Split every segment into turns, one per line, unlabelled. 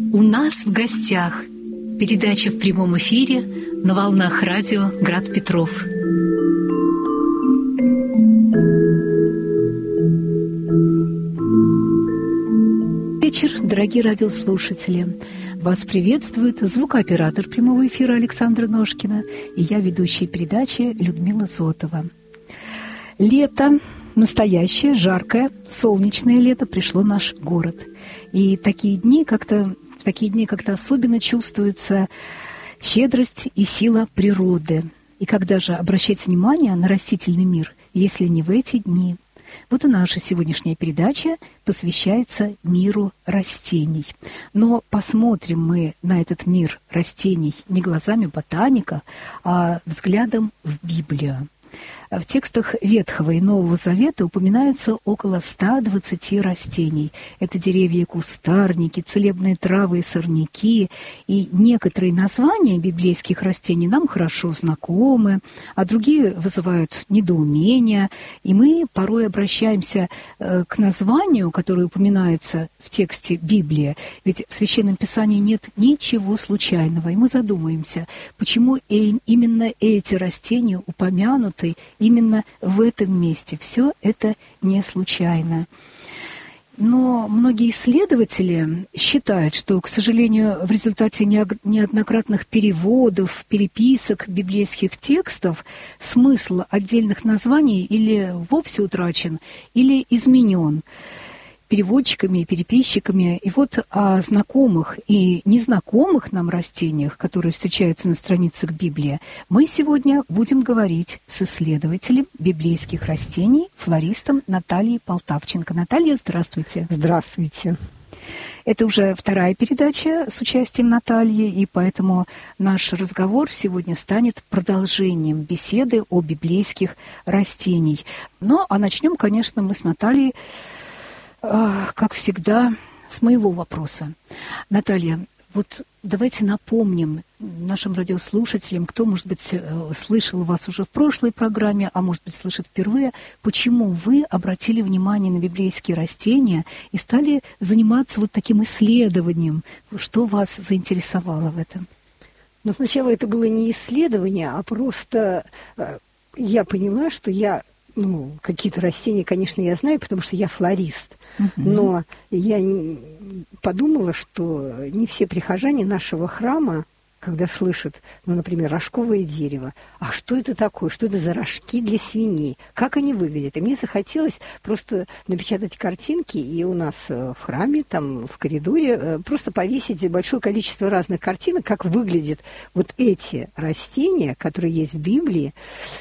У нас в гостях передача в прямом эфире на волнах радио «Град Петров». Вечер, дорогие радиослушатели! Вас приветствует звукооператор прямого эфира Александра Ножкина и я, ведущая передачи Людмила Зотова. Лето, настоящее, жаркое, солнечное лето пришло в наш город. И в такие дни как-то особенно чувствуется щедрость и сила природы. И когда же обращать внимание на растительный мир, если не в эти дни? Вот и наша сегодняшняя передача посвящается миру растений. Но посмотрим мы на этот мир растений не глазами ботаника, а взглядом в Библию. В текстах Ветхого и Нового Завета упоминается около 120 растений. Это деревья и кустарники, целебные травы и сорняки. И некоторые названия библейских растений нам хорошо знакомы, а другие вызывают недоумение. И мы порой обращаемся к названию, которое упоминается в тексте Библии. Ведь в Священном Писании нет ничего случайного. И мы задумаемся, почему именно эти растения упомянуты именно в этом месте. Все это не случайно. Но многие исследователи считают, что, к сожалению, в результате неоднократных переводов, переписок библейских текстов смысл отдельных названий или вовсе утрачен, или изменен переводчиками и переписчиками. И вот о знакомых и незнакомых нам растениях, которые встречаются на страницах Библии, мы сегодня будем говорить с исследователем библейских растений, флористом Натальей Полтавченко. Наталья, здравствуйте.
Здравствуйте.
Это уже вторая передача с участием Натальи, и поэтому наш разговор сегодня станет продолжением беседы о библейских растениях. А начнем, конечно, мы с Натальей, как всегда, с моего вопроса. Наталья, вот давайте напомним нашим радиослушателям, кто, может быть, слышал вас уже в прошлой программе, а может быть, слышит впервые, почему вы обратили внимание на библейские растения и стали заниматься вот таким исследованием. Что вас заинтересовало в этом?
Но сначала это было не исследование, а просто я поняла, что какие-то растения, конечно, я знаю, потому что я флорист. Но я подумала, что не все прихожане нашего храма, когда слышат, например, рожковое дерево, а что это такое, что это за рожки для свиней, как они выглядят. И мне захотелось просто напечатать картинки, и у нас в храме, там в коридоре, просто повесить большое количество разных картинок, как выглядят вот эти растения, которые есть в Библии,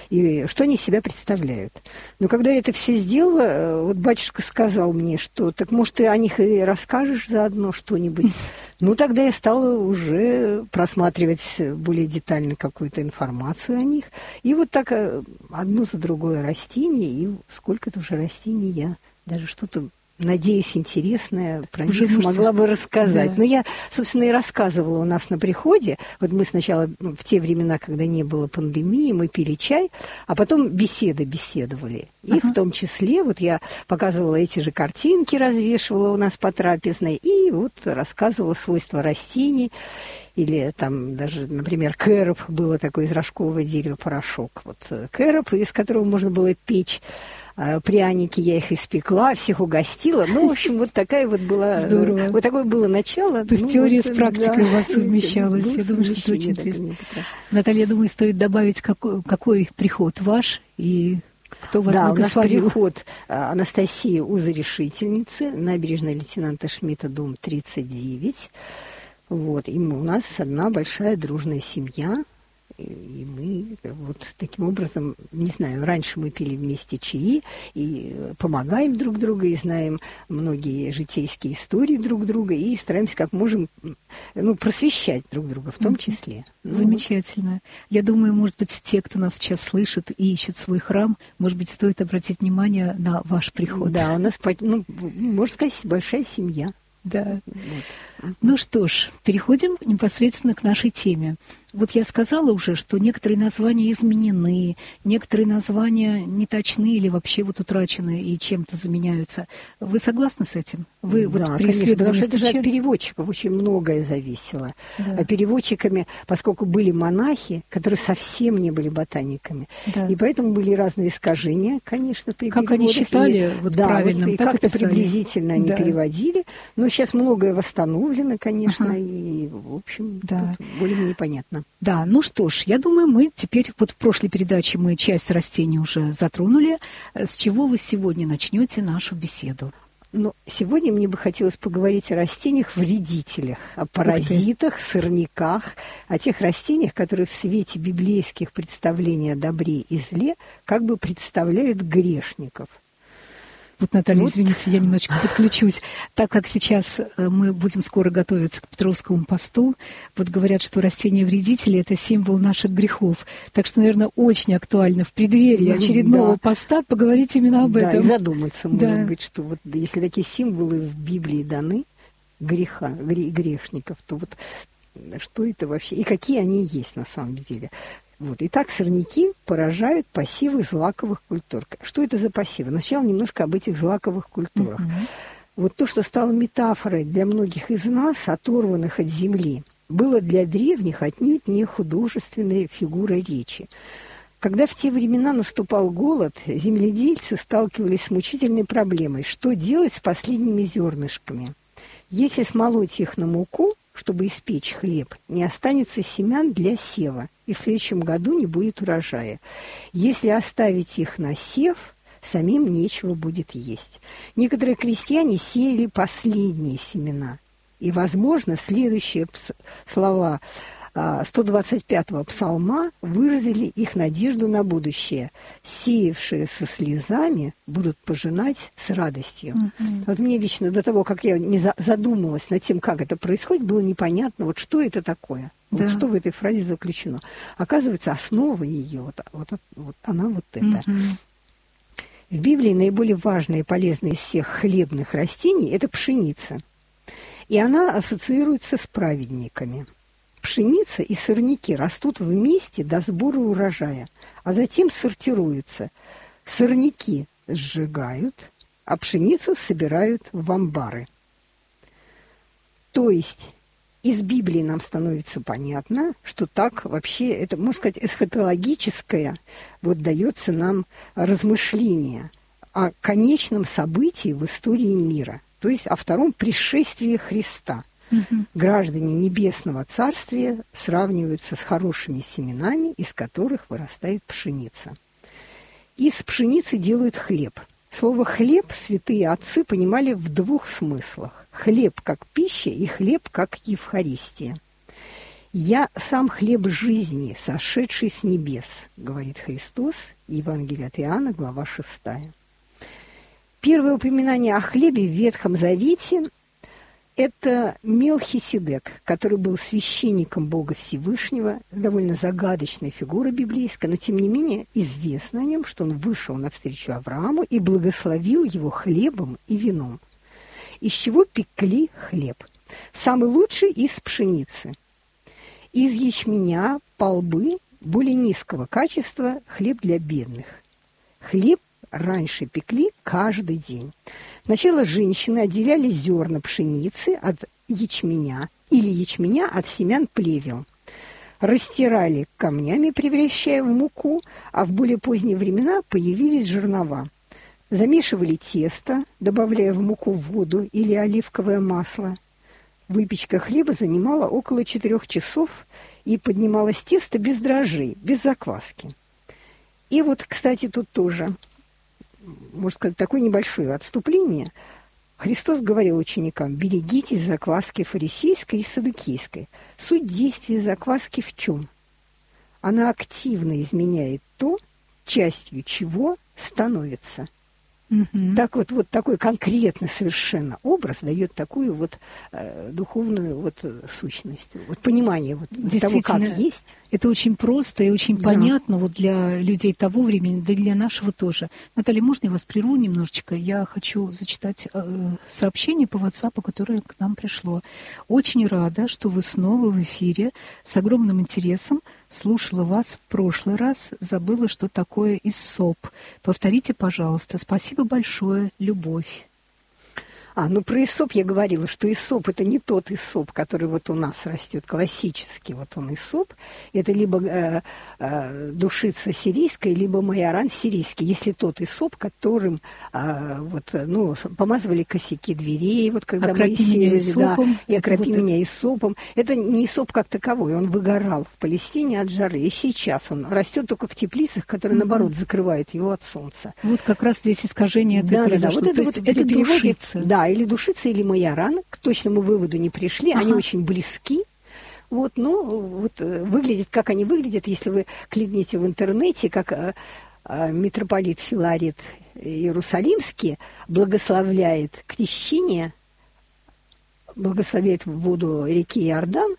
и что они из себя представляют. Но когда я это все сделала, вот батюшка сказал мне, что так может ты о них и расскажешь заодно что-нибудь. Тогда я стала уже просматривать более детально какую-то информацию о них. И вот так одно за другое растение, и сколько-то уже растений я даже что-то, надеюсь, интересное про них смогла бы рассказать. Да. Но я, собственно, и рассказывала у нас на приходе. Вот мы сначала, в те времена, когда не было пандемии, мы пили чай, а потом беседовали. И в том числе вот я показывала эти же картинки, развешивала у нас по трапезной, и вот рассказывала свойства растений. Или там даже, например, кэроп, было такое из рожкового дерева порошок. Вот кэроп, из которого можно было печь пряники, я их испекла, всех угостила. В общем, вот такая вот была...
Здорово.
Вот такое было начало.
То есть теория с практикой у вас совмещалась. Я думаю, что это очень интересно. Наталья, я думаю, стоит добавить, какой приход ваш и кто вас благословил.
У нас приход Анастасии Узорешительницы, набережная лейтенанта Шмидта, дом 39. Вот, и у нас одна большая дружная семья, и мы вот таким образом, не знаю, раньше мы пили вместе чаи и помогаем друг другу, и знаем многие житейские истории друг друга, и стараемся как можем, просвещать друг друга в том числе.
Замечательно. Я думаю, может быть, те, кто нас сейчас слышит и ищет свой храм, может быть, стоит обратить внимание на ваш приход.
Да, у нас, можно сказать, большая семья.
Да. Ну что ж, переходим непосредственно к нашей теме. Вот я сказала уже, что некоторые названия изменены, некоторые названия не точны или вообще вот утрачены и чем-то заменяются. Вы согласны с этим? Вы
Да,
вот при исследовании
конечно, это же от
встречались?
переводчиков очень многое зависело.
Да.
А переводчиками, поскольку были монахи, которые совсем не были ботаниками,
Да.
и поэтому были разные искажения, конечно, при
Как они
переводах.
считали вот
да,
правильным,
вот, и
так и
как-то
писали.
приблизительно они
Да.
переводили. Но сейчас многое восстановлено, конечно,
Ага.
и, в общем,
Да.
тут более-менее понятно.
Да, ну что ж, я думаю, мы теперь, вот в прошлой передаче мы часть растений уже затронули. С чего вы сегодня начнете нашу беседу?
Но сегодня мне бы хотелось поговорить о растениях-вредителях, о паразитах, сорняках, о тех растениях, которые в свете библейских представлений о добре и зле как бы представляют грешников.
Вот, Наталья,
Вот.
извините, я немножечко подключусь. Так как сейчас мы будем скоро готовиться к Петровскому посту, вот говорят, что растения-вредители – это символ наших грехов. Так что, наверное, очень актуально в преддверии очередного поста поговорить именно об этом.
Да, и задуматься,
Да.
может быть, что вот если такие символы в Библии даны греха, грешников, то вот что это вообще, и какие они есть на самом деле. Вот. Итак, сорняки поражают посевы злаковых культур. Что это за посевы? Сначала немножко об этих злаковых культурах. Вот то, что стало метафорой для многих из нас, оторванных от земли, было для древних отнюдь не художественной фигурой речи. Когда в те времена наступал голод, земледельцы сталкивались с мучительной проблемой, что делать с последними зернышками. Если смолоть их на муку, чтобы испечь хлеб, не останется семян для сева, и в следующем году не будет урожая. Если оставить их на сев, самим нечего будет есть. Некоторые крестьяне сеяли последние семена. И, возможно, следующие слова 125-го псалма выразили их надежду на будущее. «Сеявшие со слезами будут пожинать с радостью». Вот мне лично до того, как я не задумалась над тем, как это происходит, было непонятно, вот что это такое.
Да.
Вот что в этой фразе заключено. Оказывается, основа ее, вот она вот это. В Библии наиболее важное и полезное из всех хлебных растений – это пшеница. И она ассоциируется с праведниками. Пшеница и сорняки растут вместе до сбора урожая, а затем сортируются. Сорняки сжигают, а пшеницу собирают в амбары. То есть из Библии нам становится понятно, что так вообще, это, можно сказать, эсхатологическое вот дается нам размышление о конечном событии в истории мира, то есть о втором пришествии Христа. Граждане Небесного Царствия сравниваются с хорошими семенами, из которых вырастает пшеница. Из пшеницы делают хлеб. Слово «хлеб» святые отцы понимали в двух смыслах. Хлеб как пища и хлеб как Евхаристия. «Я сам хлеб жизни, сошедший с небес», говорит Христос, Евангелие от Иоанна, глава 6. Первое упоминание о хлебе в Ветхом Завете – это Мелхиседек, который был священником Бога Всевышнего, довольно загадочная фигура библейская, но тем не менее известно о нем, что он вышел навстречу Аврааму и благословил его хлебом и вином. Из чего пекли хлеб? Самый лучший из пшеницы. Из ячменя, полбы, более низкого качества хлеб для бедных. Хлеб раньше пекли каждый день. Сначала женщины отделяли зерна пшеницы от ячменя или ячменя от семян плевел. Растирали камнями, превращая в муку, а в более поздние времена появились жернова. Замешивали тесто, добавляя в муку воду или оливковое масло. Выпечка хлеба занимала около 4 часов, и поднималось тесто без дрожжей, без закваски. И вот, кстати, тут тоже, можно сказать, такое небольшое отступление. Христос говорил ученикам: берегитесь закваски фарисейской и саддукейской. Суть действия закваски в чем? Она активно изменяет то, частью чего становится. Так вот такой конкретный совершенно образ дает такую вот духовную вот сущность, вот понимание вот того, как есть.
Это очень просто и очень понятно вот для людей того времени, да и для нашего тоже. Наталья, можно я вас прерву немножечко? Я хочу зачитать сообщение по WhatsApp, которое к нам пришло. Очень рада, что вы снова в эфире. С огромным интересом слушала вас в прошлый раз. Забыла, что такое иссоп. Повторите, пожалуйста. Спасибо большое. Любовь.
Про иссоп я говорила, что иссоп – это не тот иссоп, который вот у нас растет, классический вот он иссоп. Это либо душица сирийская, либо майоран сирийский. Если тот иссоп, которым помазывали косяки дверей, вот когда Моисея, и окропи меня иссопом. Это не иссоп как таковой, он выгорал в Палестине от жары. И сейчас он растет только в теплицах, которые, наоборот, закрывают его от солнца.
Вот как раз здесь искажение это произошло.
Вот это
душица.
Да, или душица, или майоран. К точному выводу не пришли. Они очень близки. Выглядят, как они выглядят, если вы кликните в интернете, как митрополит Филарет Иерусалимский благословляет крещение, благословляет воду реки Иордан,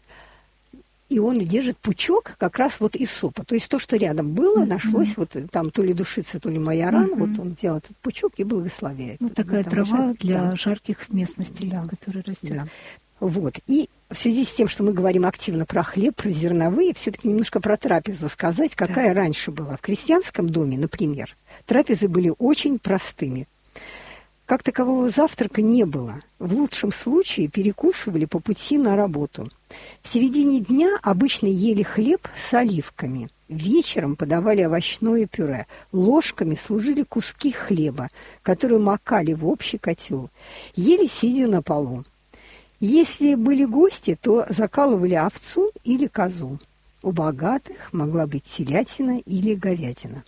и он держит пучок как раз вот иссопа. То есть то, что рядом было, нашлось, вот там то ли душица, то ли майоран, вот он взял этот пучок и благословляет.
Такая трава для жарких местностей, которая растет.
Да. И в связи с тем, что мы говорим активно про хлеб, про зерновые, все-таки немножко про трапезу сказать, какая раньше была. В крестьянском доме, например, трапезы были очень простыми. Как такового завтрака не было. В лучшем случае перекусывали по пути на работу. В середине дня обычно ели хлеб с оливками. Вечером подавали овощное пюре. Ложками служили куски хлеба, которые макали в общий котел. Ели, сидя на полу. Если были гости, то закалывали овцу или козу. У богатых могла быть телятина или говядина.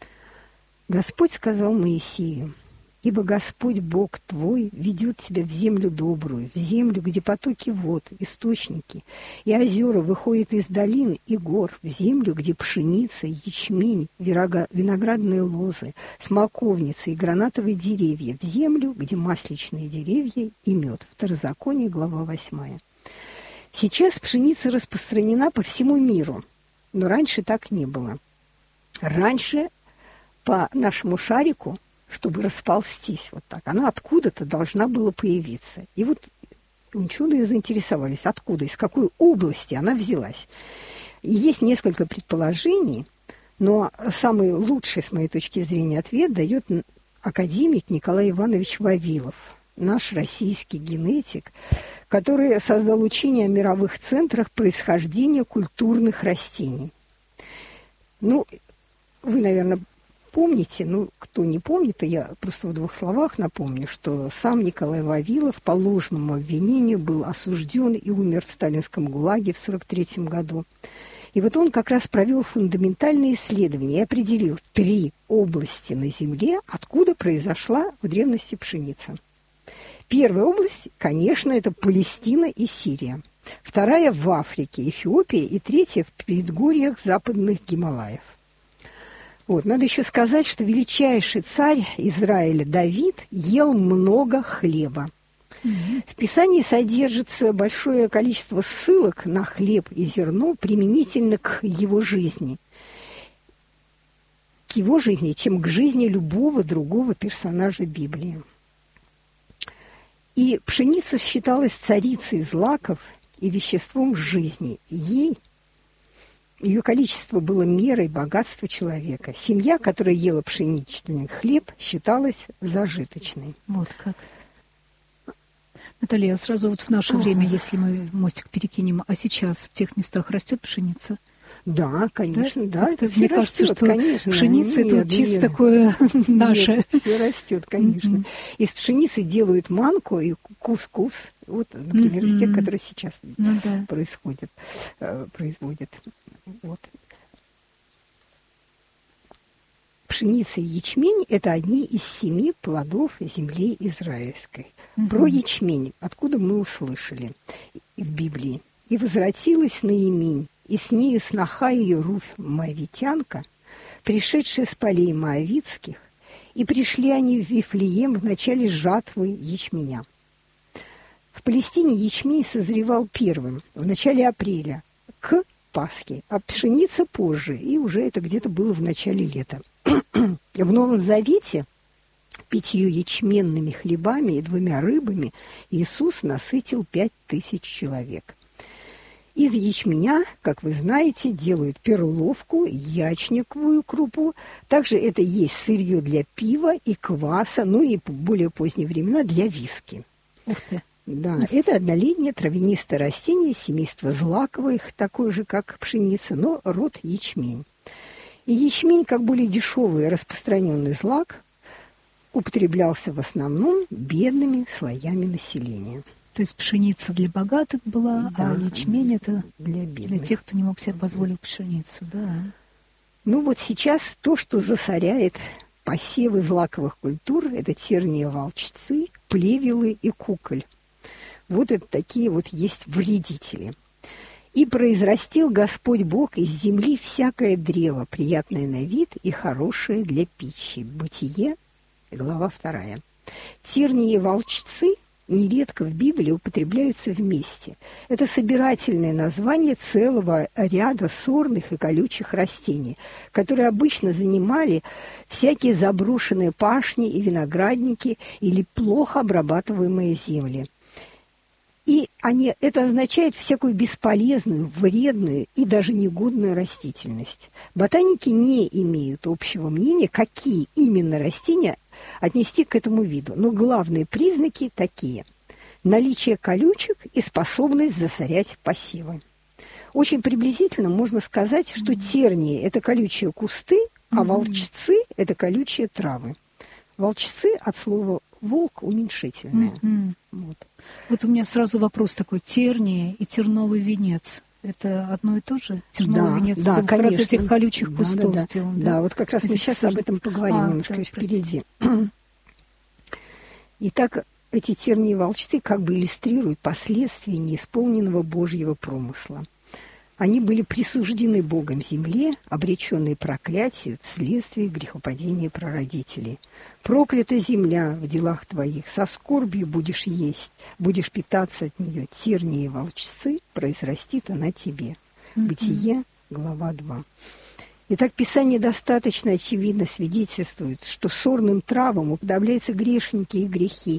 Господь сказал Моисею: «Ибо Господь Бог твой ведет тебя в землю добрую, в землю, где потоки вод, источники, и озера выходят из долин и гор, в землю, где пшеница, ячмень, виноградные лозы, смоковницы и гранатовые деревья, в землю, где масличные деревья и мед». Второзаконие, глава 8. Сейчас пшеница распространена по всему миру, но раньше так не было. Раньше по нашему шарику, чтобы расползтись вот так, она откуда-то должна была появиться. И вот ученые заинтересовались, откуда, из какой области она взялась. И есть несколько предположений, но самый лучший, с моей точки зрения, ответ дает академик Николай Иванович Вавилов, наш российский генетик, который создал учение о мировых центрах происхождения культурных растений. Вы, наверное, помните, кто не помнит, то я просто в 2 словах напомню, что сам Николай Вавилов по ложному обвинению был осужден и умер в сталинском ГУЛАГе в 1943 году. И вот он как раз провел фундаментальные исследования и определил 3 области на Земле, откуда произошла в древности пшеница. Первая область, конечно, это Палестина и Сирия. Вторая в Африке, Эфиопия, и третья в предгорьях западных Гималаев. Надо еще сказать, что величайший царь Израиля Давид ел много хлеба. В Писании содержится большое количество ссылок на хлеб и зерно применительно к его жизни. К его жизни, чем к жизни любого другого персонажа Библии. И пшеница считалась царицей злаков и веществом жизни. Ее количество было мерой богатства человека. Семья, которая ела пшеничный хлеб, считалась зажиточной.
Вот как. Наталья, сразу в наше время, если мы мостик перекинем, а сейчас в тех местах растет пшеница?
Да, конечно, да.
Это мне кажется, что конечно. Пшеница это чисто такое наше.
Нет, все растет, конечно. Из пшеницы делают манку и кускус. Например, из тех, которые сейчас производят. Пшеница и ячмень – это одни из 7 плодов земли израильской. Про ячмень, откуда мы услышали в Библии. «И возвратилась Наимень, и с нею сноха ее Руфь Моавитянка, пришедшая с полей Моавитских, И пришли они в Вифлеем в начале жатвы ячменя. В Палестине ячмень созревал первым, в начале апреля, к Пасхе, а пшеница позже, и уже это где-то было в начале лета. В Новом Завете 5 ячменными хлебами и 2 рыбами Иисус насытил 5000 человек. Из ячменя, как вы знаете, делают перловку, ячниковую крупу. Также это есть сырье для пива и кваса, ну и в более поздние времена для виски.
Ух ты!
Да, это однолетнее травянистое растение семейства злаковых, такое же, как пшеница, но род ячмень. И ячмень, как более дешевый и распространенный злак, употреблялся в основном бедными слоями населения.
То есть пшеница для богатых была,
да,
а ячмень это
для бедных.
Для тех, кто не мог себе позволить пшеницу, да.
Ну вот сейчас то, что засоряет посевы злаковых культур, это тернии волчцы, плевелы и куколь. Вот это такие вот есть вредители. «И произрастил Господь Бог из земли всякое древо, приятное на вид и хорошее для пищи». Бытие, глава 2. Тернии и волчцы нередко в Библии употребляются вместе. Это собирательное название целого ряда сорных и колючих растений, которые обычно занимали всякие заброшенные пашни и виноградники или плохо обрабатываемые земли. И это означает всякую бесполезную, вредную и даже негодную растительность. Ботаники не имеют общего мнения, какие именно растения отнести к этому виду. Но главные признаки такие: наличие колючек и способность засорять посевы. Очень приблизительно можно сказать, что тернии – это колючие кусты, а волчцы – это колючие травы. Волчцы от слова «волк» уменьшительное.
Вот у меня сразу вопрос такой: тернии и терновый венец – это одно и то же? Терновый венец был как раз этих колючих кустов сделан.
Да, вот как раз мы сейчас об этом поговорим немножко впереди. Итак, эти тернии и волчцы как бы иллюстрируют последствия неисполненного Божьего промысла. Они были присуждены Богом земле, обреченные проклятию вследствие грехопадения прародителей. «Проклята земля в делах твоих, со скорбью будешь есть, будешь питаться от нее, тернии и волчцы произрастит она тебе». Бытие, глава 2. Итак, Писание достаточно очевидно свидетельствует, что сорным травам уподобляются грешники и грехи,